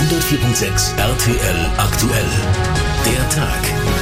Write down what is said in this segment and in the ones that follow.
104.6 RTL aktuell. Der Tag.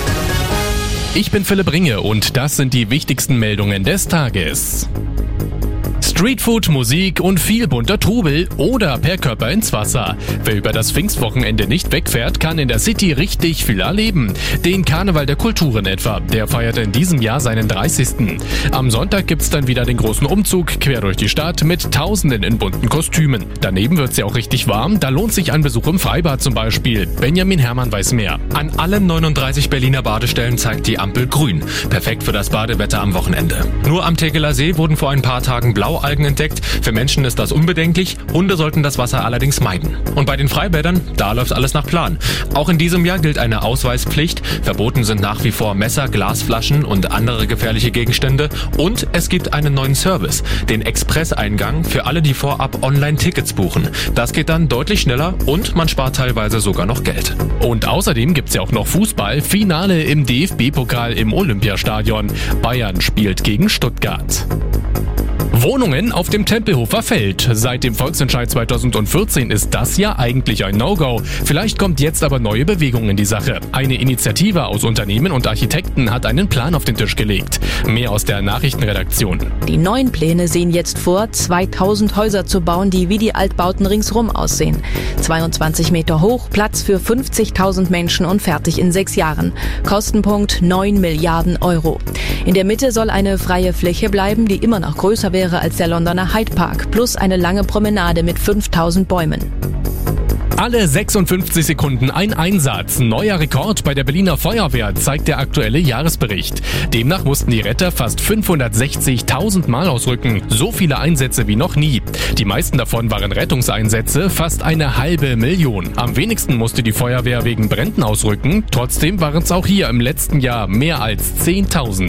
Ich bin Philipp Ringe und das sind die wichtigsten Meldungen des Tages. Streetfood, Musik und viel bunter Trubel oder per Körper ins Wasser. Wer über das Pfingstwochenende nicht wegfährt, kann in der City richtig viel erleben. Den Karneval der Kulturen etwa, der feierte in diesem Jahr seinen 30. Am Sonntag gibt's dann wieder den großen Umzug quer durch die Stadt mit Tausenden in bunten Kostümen. Daneben wird's ja auch richtig warm, da lohnt sich ein Besuch im Freibad zum Beispiel. Benjamin Herrmann weiß mehr. An allen 39 Berliner Badestellen zeigt die Ampel grün. Perfekt für das Badewetter am Wochenende. Nur am Tegeler See wurden vor ein paar Tagen Blaualgen entdeckt. Für Menschen ist das unbedenklich, Hunde sollten das Wasser allerdings meiden. Und bei den Freibädern, da läuft alles nach Plan. Auch in diesem Jahr gilt eine Ausweispflicht. Verboten sind nach wie vor Messer, Glasflaschen und andere gefährliche Gegenstände. Und es gibt einen neuen Service, den Expresseingang für alle, die vorab Online-Tickets buchen. Das geht dann deutlich schneller und man spart teilweise sogar noch Geld. Und außerdem gibt's ja auch noch Fußball. Finale im DFB-Pokal im Olympiastadion. Bayern spielt gegen Stuttgart. Wohnungen auf dem Tempelhofer Feld. Seit dem Volksentscheid 2014 ist das ja eigentlich ein No-Go. Vielleicht kommt jetzt aber neue Bewegung in die Sache. Eine Initiative aus Unternehmen und Architekten hat einen Plan auf den Tisch gelegt. Mehr aus der Nachrichtenredaktion. Die neuen Pläne sehen jetzt vor, 2000 Häuser zu bauen, die wie die Altbauten ringsrum aussehen. 22 Meter hoch, Platz für 50.000 Menschen und fertig in 6 Jahren. Kostenpunkt 9 Milliarden Euro. In der Mitte soll eine freie Fläche bleiben, die immer noch größer wäre als der Londoner Hyde Park, plus eine lange Promenade mit 5000 Bäumen. Alle 56 Sekunden ein Einsatz. Neuer Rekord bei der Berliner Feuerwehr, zeigt der aktuelle Jahresbericht. Demnach mussten die Retter fast 560.000 Mal ausrücken. So viele Einsätze wie noch nie. Die meisten davon waren Rettungseinsätze, fast 500.000. Am wenigsten musste die Feuerwehr wegen Bränden ausrücken. Trotzdem waren es auch hier im letzten Jahr mehr als 10.000.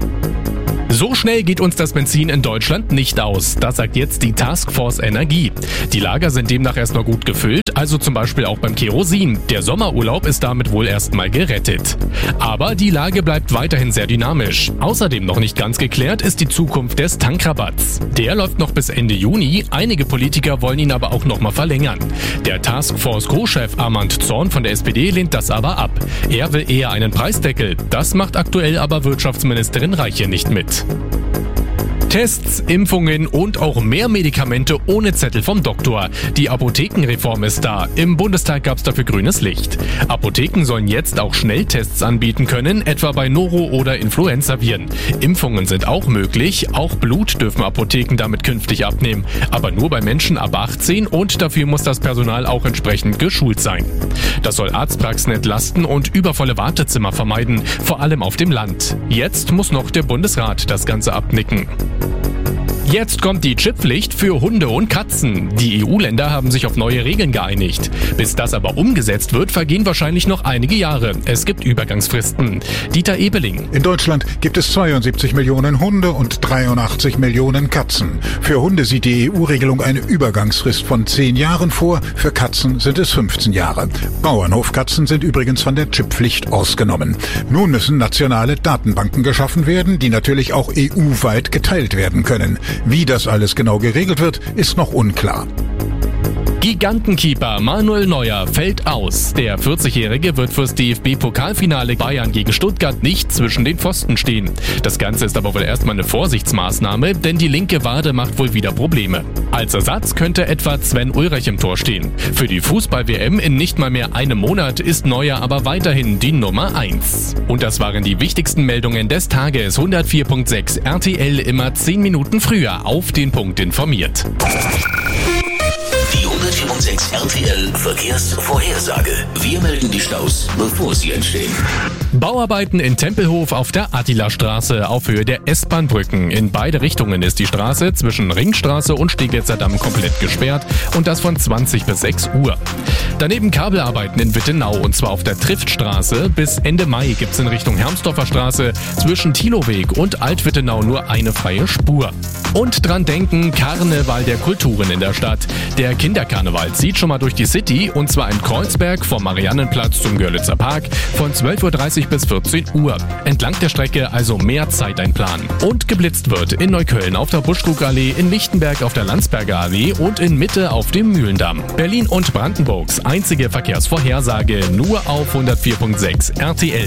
So schnell geht uns das Benzin in Deutschland nicht aus. Das sagt jetzt die Taskforce Energie. Die Lager sind demnach erst noch gut gefüllt, also zum Beispiel auch beim Kerosin. Der Sommerurlaub ist damit wohl erstmal gerettet. Aber die Lage bleibt weiterhin sehr dynamisch. Außerdem noch nicht ganz geklärt ist die Zukunft des Tankrabatts. Der läuft noch bis Ende Juni. Einige Politiker wollen ihn aber auch noch mal verlängern. Der Taskforce-Co-Chef Armand Zorn von der SPD lehnt das aber ab. Er will eher einen Preisdeckel. Das macht aktuell aber Wirtschaftsministerin Reiche nicht mit. Tests, Impfungen und auch mehr Medikamente ohne Zettel vom Doktor. Die Apothekenreform ist da. Im Bundestag gab es dafür grünes Licht. Apotheken sollen jetzt auch Schnelltests anbieten können, etwa bei Noro- oder Influenzaviren. Impfungen sind auch möglich. Auch Blut dürfen Apotheken damit künftig abnehmen. Aber nur bei Menschen ab 18 und dafür muss das Personal auch entsprechend geschult sein. Das soll Arztpraxen entlasten und übervolle Wartezimmer vermeiden, vor allem auf dem Land. Jetzt muss noch der Bundesrat das Ganze abnicken. Jetzt kommt die Chipppflicht für Hunde und Katzen. Die EU-Länder haben sich auf neue Regeln geeinigt. Bis das aber umgesetzt wird, vergehen wahrscheinlich noch einige Jahre. Es gibt Übergangsfristen. Dieter Ebeling. In Deutschland gibt es 72 Millionen Hunde und 83 Millionen Katzen. Für Hunde sieht die EU-Regelung eine Übergangsfrist von 10 Jahren vor. Für Katzen sind es 15 Jahre. Bauernhofkatzen sind übrigens von der Chipppflicht ausgenommen. Nun müssen nationale Datenbanken geschaffen werden, die natürlich auch EU-weit geteilt werden können. Wie das alles genau geregelt wird, ist noch unklar. Gigantenkeeper Manuel Neuer fällt aus. Der 40-Jährige wird fürs DFB-Pokalfinale Bayern gegen Stuttgart nicht zwischen den Pfosten stehen. Das Ganze ist aber wohl erstmal eine Vorsichtsmaßnahme, denn die linke Wade macht wohl wieder Probleme. Als Ersatz könnte etwa Sven Ulreich im Tor stehen. Für die Fußball-WM in nicht mal mehr einem Monat ist Neuer aber weiterhin die Nummer 1. Und das waren die wichtigsten Meldungen des Tages. 104.6 RTL immer 10 Minuten früher auf den Punkt informiert. Die 104.6 RTL Verkehrsvorhersage. Wir melden die Staus, bevor sie entstehen. Bauarbeiten in Tempelhof auf der Attila-Straße auf Höhe der S-Bahn-Brücken. In beide Richtungen ist die Straße zwischen Ringstraße und Steglitzer Damm komplett gesperrt und das von 20 bis 6 Uhr. Daneben Kabelarbeiten in Wittenau und zwar auf der Triftstraße. Bis Ende Mai gibt's in Richtung Hermsdorfer Straße zwischen Thiloweg und Alt-Wittenau nur eine freie Spur. Und dran denken, Karneval der Kulturen in der Stadt. Der Kinderkarneval zieht schon mal durch die City und zwar in Kreuzberg vom Mariannenplatz zum Görlitzer Park von 12.30 Uhr bis 14 Uhr. Entlang der Strecke also mehr Zeit einplanen. Und geblitzt wird in Neukölln auf der Buschkuckallee, in Lichtenberg auf der Landsberger Allee und in Mitte auf dem Mühlendamm. Berlin und Brandenburgs einzige Verkehrsvorhersage nur auf 104.6 RTL.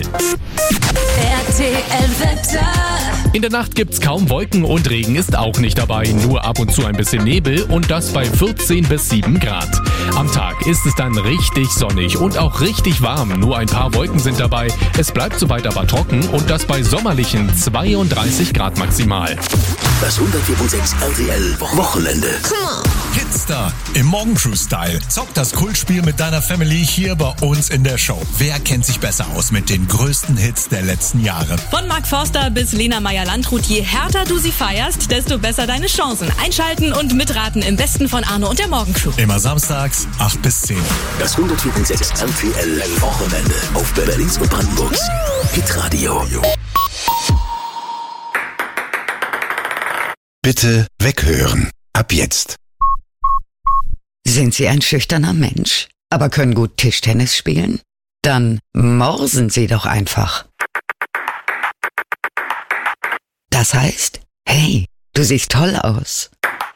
RTL Wetter. In der Nacht gibt's kaum Wolken und Regen ist auch nicht dabei, nur ab und zu ein bisschen Nebel und das bei 14 bis 7 Grad. Am Tag ist es dann richtig sonnig und auch richtig warm, nur ein paar Wolken sind dabei. Es bleibt soweit aber trocken und das bei sommerlichen 32 Grad maximal. Das 104.6 RTL Wochenende. Hitstar im Morgencrew-Style. Zock das Kultspiel mit deiner Family hier bei uns in der Show. Wer kennt sich besser aus mit den größten Hits der letzten Jahre? Von Mark Forster bis Lena Meyer-Landrut, je härter du sie feierst, desto besser deine Chancen. Einschalten und mitraten im Besten von Arno und der Morgencrew. Immer samstags, 8 bis 10. Das 104.6 RTL Wochenende auf Berlins und Brandenburgs Hitradio. Bitte weghören. Ab jetzt. Sind Sie ein schüchterner Mensch, aber können gut Tischtennis spielen? Dann morsen Sie doch einfach. Das heißt, hey, du siehst toll aus.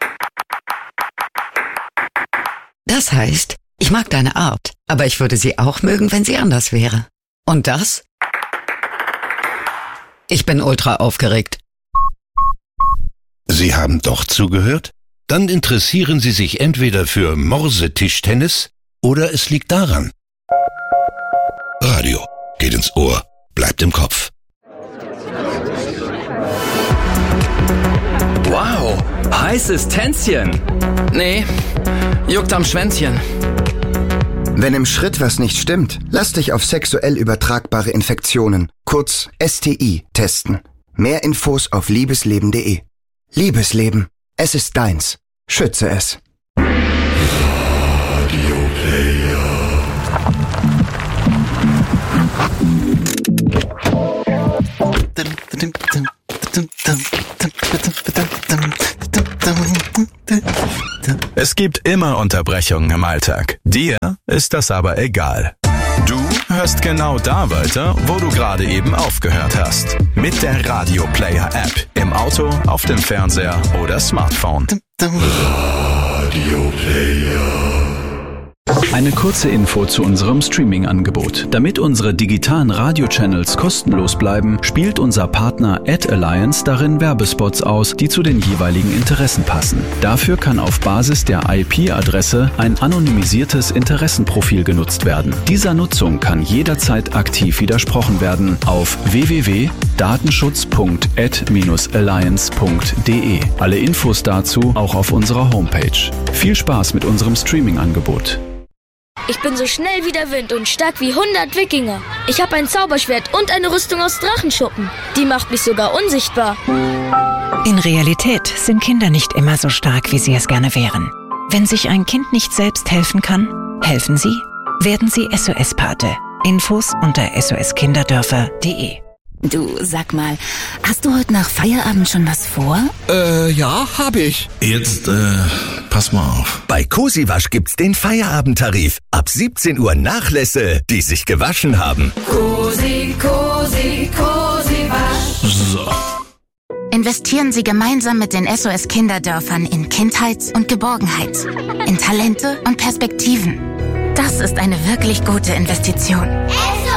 Das heißt, ich mag deine Art, aber ich würde sie auch mögen, wenn sie anders wäre. Und das? Ich bin ultra aufgeregt. Sie haben doch zugehört? Dann interessieren Sie sich entweder für Morse-Tischtennis oder es liegt daran. Radio geht ins Ohr, bleibt im Kopf. Wow, heißes Tänzchen. Nee, juckt am Schwänzchen. Wenn im Schritt was nicht stimmt, lass dich auf sexuell übertragbare Infektionen, kurz STI, testen. Mehr Infos auf liebesleben.de. Liebesleben, es ist deins. Schütze es. Es gibt immer Unterbrechungen im Alltag. Dir ist das aber egal. Du hörst genau da weiter, wo du gerade eben aufgehört hast. Mit der Radio Player App. Im Auto, auf dem Fernseher oder Smartphone. Radio Player. Eine kurze Info zu unserem Streaming-Angebot. Damit unsere digitalen Radio-Channels kostenlos bleiben, spielt unser Partner @Alliance darin Werbespots aus, die zu den jeweiligen Interessen passen. Dafür kann auf Basis der IP-Adresse ein anonymisiertes Interessenprofil genutzt werden. Dieser Nutzung kann jederzeit aktiv widersprochen werden auf www.datenschutz.ad-alliance.de. Alle Infos dazu auch auf unserer Homepage. Viel Spaß mit unserem Streaming-Angebot. Ich bin so schnell wie der Wind und stark wie 100 Wikinger. Ich habe ein Zauberschwert und eine Rüstung aus Drachenschuppen. Die macht mich sogar unsichtbar. In Realität sind Kinder nicht immer so stark, wie sie es gerne wären. Wenn sich ein Kind nicht selbst helfen kann, helfen Sie. Werden Sie SOS-Pate. Infos unter soskinderdörfer.de. Du, sag mal, hast du heute nach Feierabend schon was vor? Ja, hab ich. Jetzt, pass mal auf. Bei Cosiwasch gibt's den Feierabendtarif. Ab 17 Uhr Nachlässe, die sich gewaschen haben. Cosiwasch. So. Investieren Sie gemeinsam mit den SOS-Kinderdörfern in Kindheit und Geborgenheit, in Talente und Perspektiven. Das ist eine wirklich gute Investition. SOS